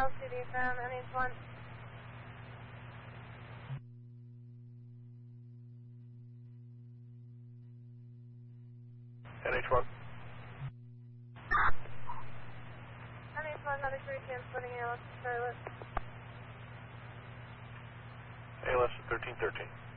LCD from NH1. NH1. NH1, another 3 transporting ALS to Charlotte. ALS 1313.